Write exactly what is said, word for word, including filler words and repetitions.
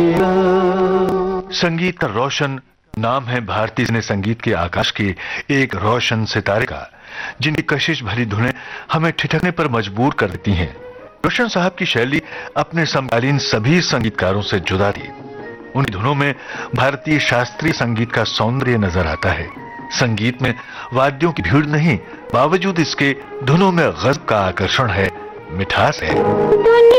संगीत का रोशन नाम है भारतीय सिने संगीत के आकाश के एक रोशन सितारे का, जिनकी कशिश भरी धुनें हमें ठिठकने पर मजबूर कर देती हैं। रोशन साहब की शैली अपने समकालीन सभी संगीतकारों से जुदा थी। उन धुनों में भारतीय शास्त्रीय संगीत का सौंदर्य नजर आता है। संगीत में वाद्यों की भीड़ नहीं, बावजूद इसके धुनों में गजब का आकर्षण है, मिठास है।